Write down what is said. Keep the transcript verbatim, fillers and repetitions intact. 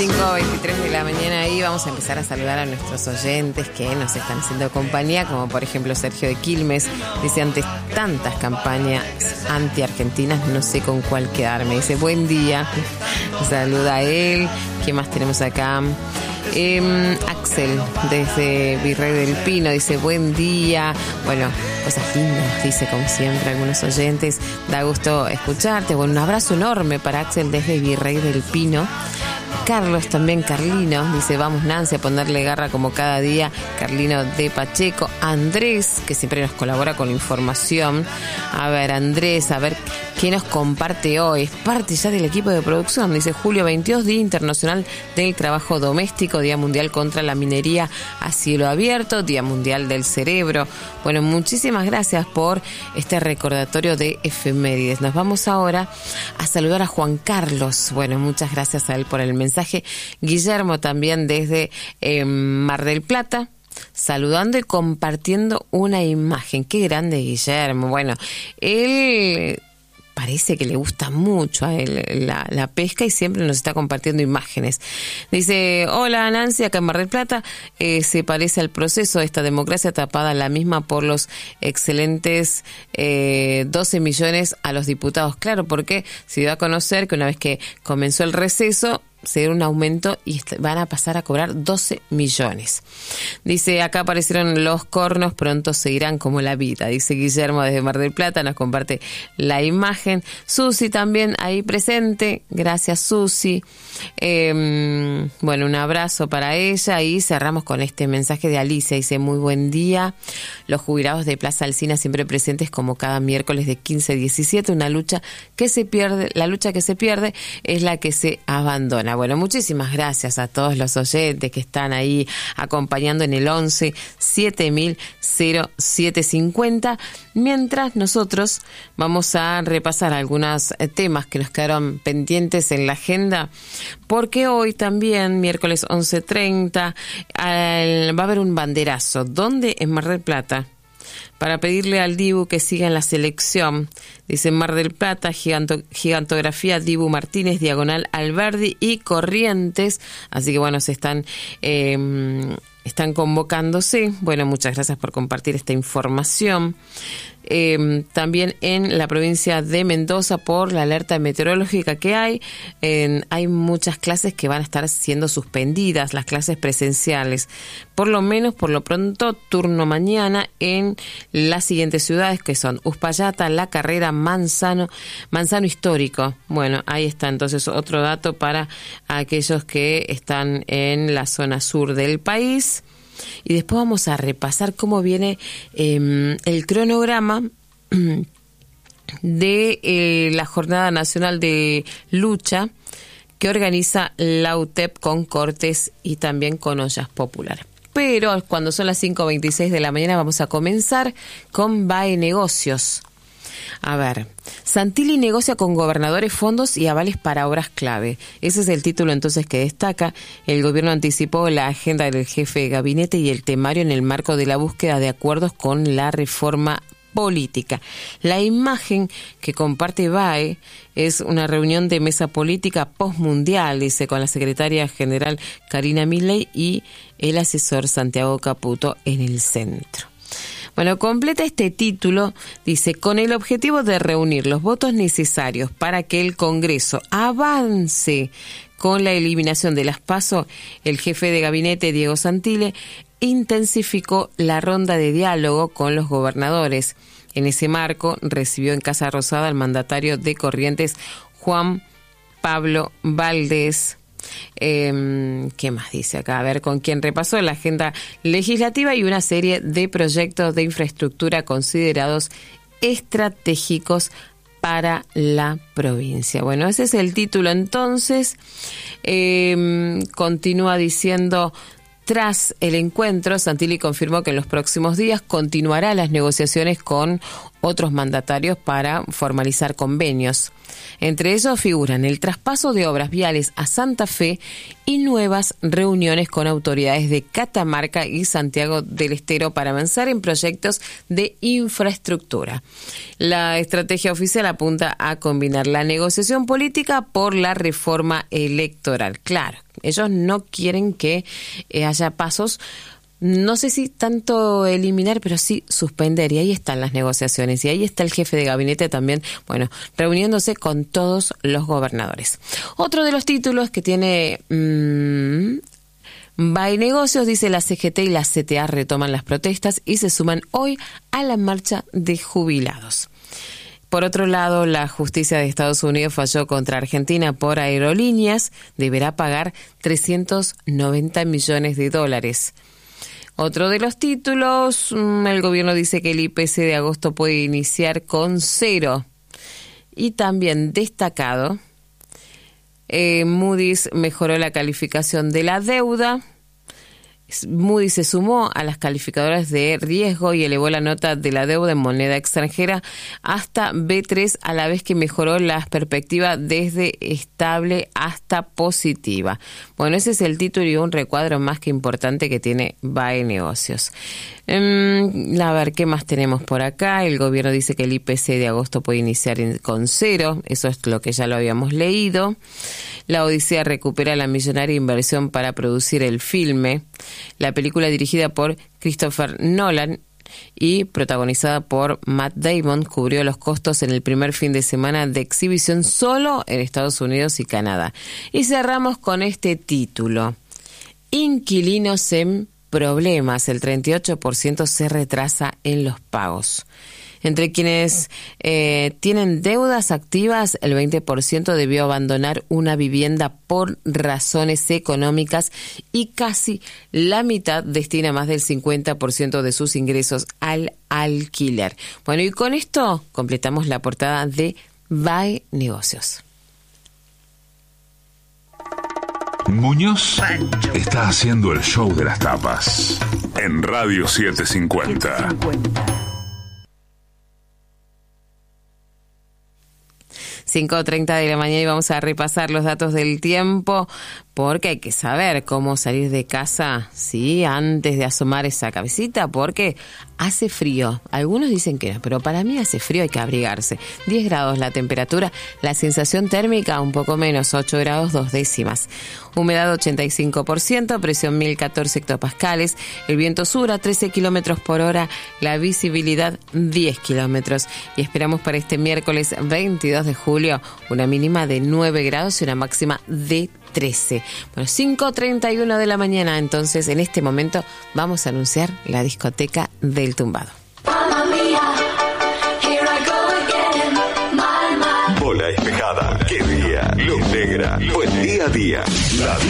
cinco veintitrés de la mañana y vamos a empezar a saludar a nuestros oyentes que nos están haciendo compañía, como por ejemplo Sergio de Quilmes. Dice, ante tantas campañas anti-argentinas no sé con cuál quedarme. Dice, buen día. Saluda a él. ¿Qué más tenemos acá? Eh, Axel desde Virrey del Pino dice, buen día. Bueno, cosas lindas, dice como siempre algunos oyentes. Da gusto escucharte. Bueno, un abrazo enorme para Axel desde Virrey del Pino. Carlos también, Carlino, dice, vamos Nancy a ponerle garra como cada día. Carlino de Pacheco. Andrés, que siempre nos colabora con la información. A ver, Andrés, a ver qué nos comparte hoy. Es parte ya del equipo de producción. Dice, julio veintidós, Día Internacional del Trabajo Doméstico, Día Mundial contra la Minería a Cielo Abierto, Día Mundial del Cerebro. Bueno, muchísimas gracias por este recordatorio de efemérides. Nos vamos ahora a saludar a Juan Carlos. Bueno, muchas gracias a él por el mensaje. Guillermo también desde eh, Mar del Plata, saludando y compartiendo una imagen. Qué grande Guillermo. Bueno, él parece que le gusta mucho a él la, la pesca y siempre nos está compartiendo imágenes. Dice, hola Nancy, acá en Mar del Plata, eh, se parece al proceso de esta democracia tapada la misma por los excelentes eh, doce millones a los diputados. Claro, porque se dio a conocer que una vez que comenzó el receso, se dio un aumento y van a pasar a cobrar doce millones. Dice, acá aparecieron los cornos, pronto seguirán como la vida. Dice Guillermo desde Mar del Plata, nos comparte la imagen. Susi también ahí presente, gracias Susi. Eh, bueno, un abrazo para ella y cerramos con este mensaje de Alicia. Dice, muy buen día. Los jubilados de Plaza Alsina siempre presentes como cada miércoles de quince a diecisiete. Una lucha que se pierde, la lucha que se pierde es la que se abandona. Bueno, muchísimas gracias a todos los oyentes que están ahí acompañando en el once siete mil cero siete cincuenta. Mientras nosotros vamos a repasar algunos temas que nos quedaron pendientes en la agenda, porque hoy también, miércoles once treinta, al, va a haber un banderazo. ¿Dónde? En Mar del Plata, para pedirle al Dibu que siga en la selección. Dice Mar del Plata, giganto, gigantografía Dibu Martínez, diagonal Alberdi y Corrientes. Así que bueno, se están, eh, están convocándose. Bueno, muchas gracias por compartir esta información. Eh, también en la provincia de Mendoza, por la alerta meteorológica que hay, eh, hay muchas clases que van a estar siendo suspendidas, las clases presenciales. Por lo menos, por lo pronto, turno mañana en las siguientes ciudades, que son Uspallata, La Carrera, Manzano, Manzano Histórico. Bueno, ahí está entonces otro dato para aquellos que están en la zona sur del país. Y después vamos a repasar cómo viene eh, el cronograma de eh, la Jornada Nacional de Lucha que organiza la U T E P con cortes y también con ollas populares. Pero cuando son las cinco veintiséis de la mañana vamos a comenzar con B A E Negocios. A ver, Santilli negocia con gobernadores fondos y avales para obras clave. Ese es el título entonces que destaca. El gobierno anticipó la agenda del jefe de gabinete y el temario en el marco de la búsqueda de acuerdos con la reforma política. La imagen que comparte B A E es una reunión de mesa política postmundial, dice, con la secretaria general Karina Milley y el asesor Santiago Caputo en el centro. Bueno, completa este título, dice, con el objetivo de reunir los votos necesarios para que el Congreso avance con la eliminación de las PASO, el jefe de gabinete, Diego Santilli, intensificó la ronda de diálogo con los gobernadores. En ese marco, recibió en Casa Rosada al mandatario de Corrientes, Juan Pablo Valdés. Eh, ¿Qué más dice acá? A ver, con quién repasó la agenda legislativa y una serie de proyectos de infraestructura considerados estratégicos para la provincia. Bueno, ese es el título entonces. Eh, continúa diciendo, tras el encuentro, Santilli confirmó que en los próximos días continuará las negociaciones con otros mandatarios para formalizar convenios. Entre ellos figuran el traspaso de obras viales a Santa Fe y nuevas reuniones con autoridades de Catamarca y Santiago del Estero para avanzar en proyectos de infraestructura. La estrategia oficial apunta a combinar la negociación política por la reforma electoral. Claro, ellos no quieren que eh, haya pasos. No sé si tanto eliminar, pero sí suspender. Y ahí están las negociaciones. Y ahí está el jefe de gabinete también, bueno, reuniéndose con todos los gobernadores. Otro de los títulos que tiene mmm, B A E Negocios, dice: la C G T y la C T A retoman las protestas y se suman hoy a la marcha de jubilados. Por otro lado, la justicia de Estados Unidos falló contra Argentina por aerolíneas. Deberá pagar trescientos noventa millones de dólares. Otro de los títulos, el gobierno dice que el I P C de agosto puede iniciar con cero. Y también destacado, eh, Moody's mejoró la calificación de la deuda. Moody's se sumó a las calificadoras de riesgo y elevó la nota de la deuda en moneda extranjera hasta B tres, a la vez que mejoró las perspectivas desde estable hasta positiva. Bueno, ese es el título y un recuadro más que importante que tiene B A E Negocios. Um, a ver, ¿qué más tenemos por acá? El gobierno dice que el I P C de agosto puede iniciar en, con cero. Eso es lo que ya lo habíamos leído. La Odisea recupera la millonaria inversión para producir el filme. La película, dirigida por Christopher Nolan y protagonizada por Matt Damon, cubrió los costos en el primer fin de semana de exhibición solo en Estados Unidos y Canadá. Y cerramos con este título: inquilinos en problemas, el treinta y ocho por ciento se retrasa en los pagos. Entre quienes eh, tienen deudas activas, el veinte por ciento debió abandonar una vivienda por razones económicas y casi la mitad destina más del cincuenta por ciento de sus ingresos al alquiler. Bueno, y con esto completamos la portada de B A E Negocios. Muñoz está haciendo el show de las tapas en Radio setecientos cincuenta. cinco treinta de la mañana y vamos a repasar los datos del tiempo, porque hay que saber cómo salir de casa, sí, antes de asomar esa cabecita, porque hace frío. Algunos dicen que no, pero para mí hace frío, hay que abrigarse. diez grados la temperatura, la sensación térmica un poco menos, ocho grados dos décimas. Humedad ochenta y cinco por ciento, presión mil catorce hectopascales, el viento sur a trece kilómetros por hora, la visibilidad diez kilómetros. Y esperamos para este miércoles veintidós de julio una mínima de nueve grados y una máxima de trece. Bueno, cinco treinta y uno de la mañana, entonces en este momento vamos a anunciar la discoteca del tumbado. Bola despejada, qué día, luz negra, buen día a día. La